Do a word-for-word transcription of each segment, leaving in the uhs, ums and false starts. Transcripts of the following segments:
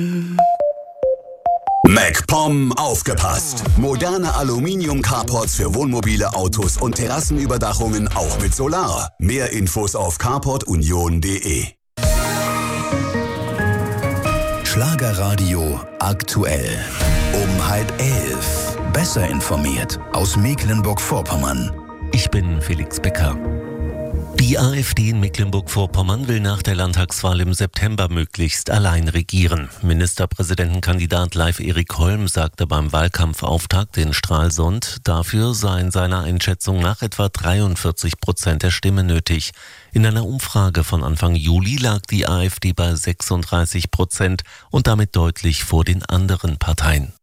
MacPom aufgepasst! Moderne Aluminium-Carports für Wohnmobile, Autos und Terrassenüberdachungen auch mit Solar. Mehr Infos auf carport union punkt de. Schlagerradio aktuell. Um halb elf. Besser informiert aus Mecklenburg-Vorpommern. Ich bin Felix Becker. Die AfD in Mecklenburg-Vorpommern will nach der Landtagswahl im September möglichst allein regieren. Ministerpräsidentenkandidat Leif Erik Holm sagte beim Wahlkampfauftakt in Stralsund, dafür seien seiner Einschätzung nach etwa dreiundvierzig Prozent der Stimme nötig. In einer Umfrage von Anfang Juli lag die AfD bei sechsunddreißig Prozent und damit deutlich vor den anderen Parteien.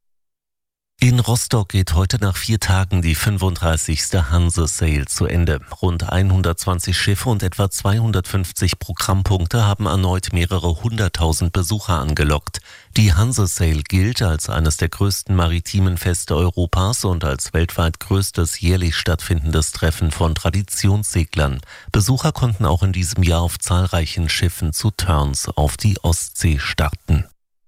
In Rostock geht heute nach vier Tagen die fünfunddreißigste Hanse-Sale zu Ende. Rund hundertzwanzig Schiffe und etwa zweihundertfünfzig Programmpunkte haben erneut mehrere hunderttausend Besucher angelockt. Die Hanse-Sale gilt als eines der größten maritimen Feste Europas und als weltweit größtes jährlich stattfindendes Treffen von Traditionsseglern. Besucher konnten auch in diesem Jahr auf zahlreichen Schiffen zu Turns auf die Ostsee starten.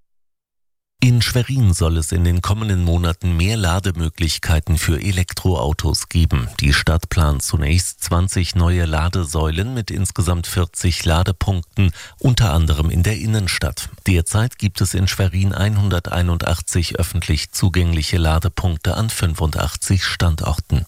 In Schwerin soll es in den kommenden Monaten mehr Lademöglichkeiten für Elektroautos geben. Die Stadt plant zunächst zwanzig neue Ladesäulen mit insgesamt vierzig Ladepunkten, unter anderem in der Innenstadt. Derzeit gibt es in Schwerin hunderteinundachtzig öffentlich zugängliche Ladepunkte an fünfundachtzig Standorten.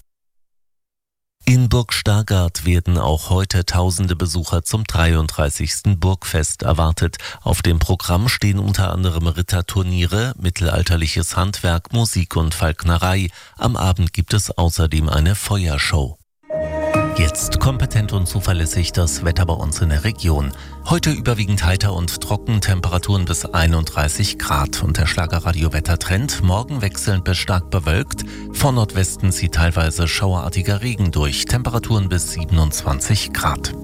In Burg Stargard werden auch heute tausende Besucher zum dreiunddreißigsten Burgfest erwartet. Auf dem Programm stehen unter anderem Ritterturniere, mittelalterliches Handwerk, Musik und Falknerei. Am Abend gibt es außerdem eine Feuershow. Jetzt kompetent und zuverlässig das Wetter bei uns in der Region. Heute überwiegend heiter und trocken, Temperaturen bis einunddreißig Grad. Und der Schlagerradio-Wettertrend, morgen wechselnd bis stark bewölkt. Von Nordwesten zieht teilweise schauerartiger Regen durch, Temperaturen bis siebenundzwanzig Grad.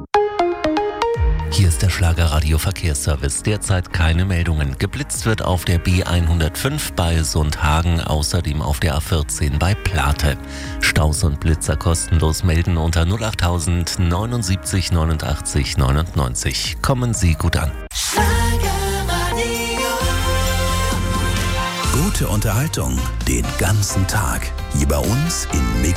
Hier ist der Schlagerradio-Verkehrsservice. Derzeit keine Meldungen. Geblitzt wird auf der B hundertfünf bei Sundhagen, außerdem auf der A vierzehn bei Plate. Staus und Blitzer kostenlos melden unter null achttausend neunundsiebzig neunundachtzig neunundneunzig. Kommen Sie gut an. Gute Unterhaltung den ganzen Tag. Hier bei uns in Mecklenburg.